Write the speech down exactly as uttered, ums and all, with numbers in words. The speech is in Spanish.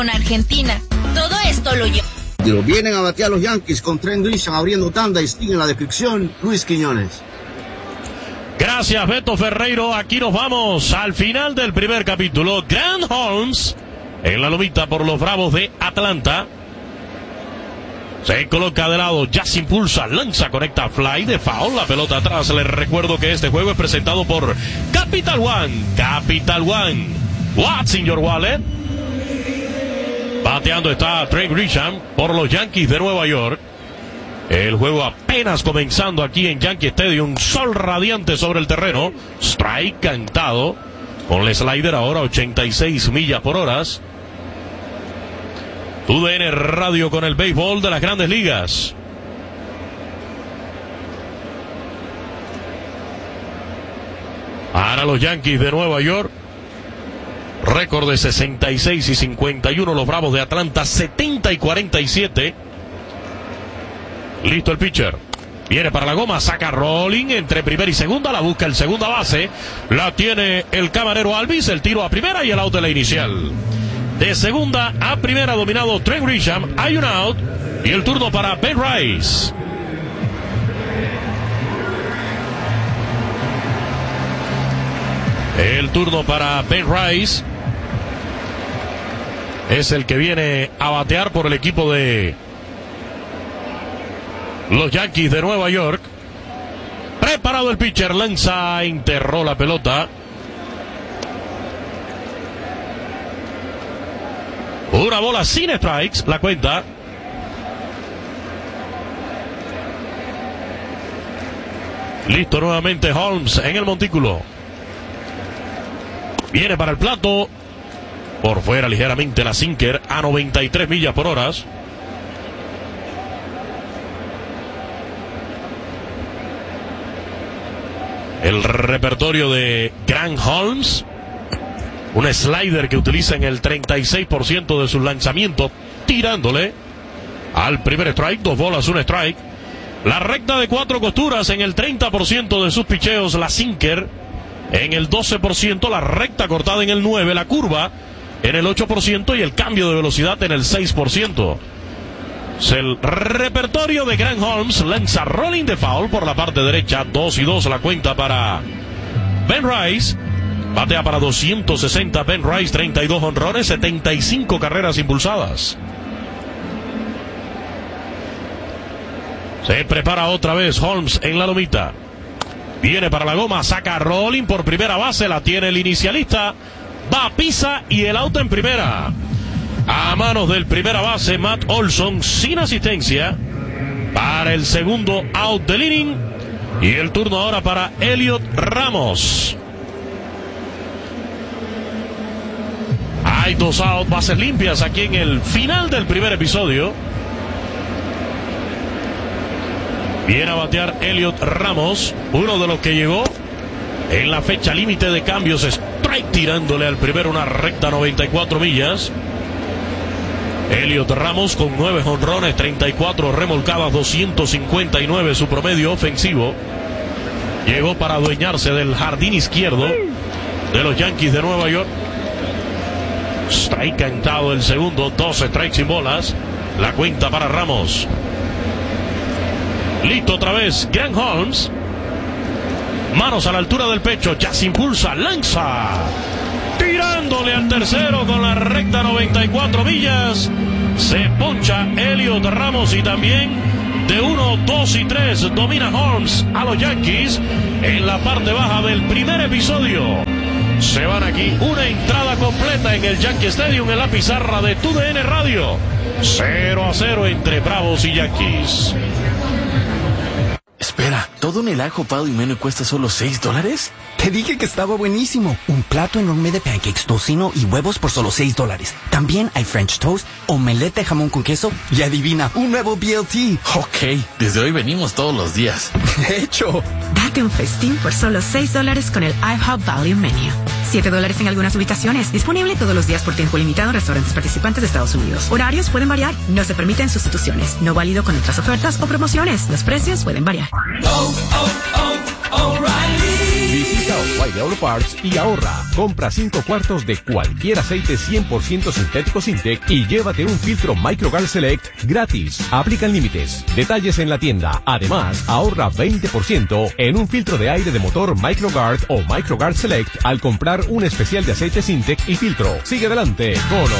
con Argentina. Todo esto lo lleva. Lo vienen a batear los Yankees con Trent Grisham abriendo tanda y sigue en la descripción Luis Quiñones. Gracias, Beto Ferreiro. Aquí nos vamos al final del primer capítulo. Grant Holmes en la lomita por los Bravos de Atlanta. Se coloca de lado, ya se impulsa, lanza, conecta, fly de foul, la pelota atrás. Les recuerdo que este juego es presentado por Capital One. Capital One. What's in your wallet? Bateando está Trent Grisham por los Yankees de Nueva York. El juego apenas comenzando aquí en Yankee Stadium. Sol radiante sobre el terreno. Strike cantado. Con el slider ahora ochenta y seis millas por hora. U D N Radio con el béisbol de las Grandes Ligas. Para los Yankees de Nueva York. Récord de sesenta y seis y cincuenta y uno. Los Bravos de Atlanta setenta y cuarenta y siete. Listo el pitcher. Viene para la goma, saca rolling entre primera y segunda, la busca el segunda base. La tiene el camarero Alvis, el tiro a primera y el out de la inicial. De segunda a primera dominado Trent Grisham, hay un out y el turno para Ben Rice. El turno para Ben Rice. Es el que viene a batear por el equipo de los Yankees de Nueva York. Preparado el pitcher, lanza, enterró la pelota. Una bola sin strikes, la cuenta. Listo nuevamente Holmes en el montículo. Viene para el plato. Por fuera ligeramente la sinker a noventa y tres millas por hora. El repertorio de Grant Holmes. Un slider que utiliza en el treinta y seis por ciento de sus lanzamientos, tirándole al primer strike, dos bolas, un strike. La recta de cuatro costuras en el treinta por ciento de sus picheos, la sinker en el doce por ciento, la recta cortada en el nueve por ciento, la curva en el ocho por ciento y el cambio de velocidad en el seis por ciento. Es el repertorio de Grant Holmes, lanza rolling de foul por la parte derecha, dos y dos la cuenta para Ben Rice. Batea para doscientos sesenta Ben Rice, treinta y dos honrones, setenta y cinco carreras impulsadas. Se prepara otra vez Holmes en la lomita. Viene para la goma, saca rolling por primera base, la tiene el inicialista. Va, pisa y el out en primera. A manos del primera base Matt Olson, sin asistencia. Para el segundo out del inning. Y el turno ahora para Elliot Ramos. Hay dos out, bases limpias aquí en el final del primer episodio. Viene a batear Elliot Ramos, uno de los que llegó en la fecha límite de cambios. Strike tirándole al primero una recta noventa y cuatro millas. Elliot Ramos con nueve jonrones, treinta y cuatro remolcadas, doscientos cincuenta y nueve su promedio ofensivo. Llegó para adueñarse del jardín izquierdo de los Yankees de Nueva York. Strike cantado el segundo, dos strikes sin bolas. La cuenta para Ramos. Listo otra vez Grant Holmes. Manos a la altura del pecho, ya se impulsa, lanza. Tirándole al tercero con la recta noventa y cuatro millas. Se poncha Elliot Ramos y también de uno, dos y tres domina Holmes a los Yankees en la parte baja del primer episodio. Se van aquí, una entrada completa en el Yankee Stadium en la pizarra de U D N Radio. cero a cero entre Bravos y Yankees. Espera, ¿todo en el ajo pado y menú cuesta solo seis dólares? Te dije que estaba buenísimo. Un plato enorme de pancakes, tocino y huevos por solo seis dólares. También hay French toast, omelette de jamón con queso y adivina, un nuevo B L T. Ok, desde hoy venimos todos los días. De hecho. Date un festín por solo seis dólares con el IHOP Value Menu. siete dólares en algunas ubicaciones. Disponible todos los días por tiempo limitado en restaurantes participantes de Estados Unidos. Horarios pueden variar. No se permiten sustituciones. No válido con otras ofertas o promociones. Los precios pueden variar. Oh, oh, oh, O'Reilly. Visita O'Reilly Auto Parts y ahorra. Compra cinco cuartos de cualquier aceite cien por ciento sintético Sintec y llévate un filtro MicroGuard Select gratis. Aplican límites. Detalles en la tienda. Además, ahorra veinte por ciento en un filtro de aire de motor MicroGuard o MicroGuard Select al comprar un especial de aceite Sintec y filtro. Sigue adelante con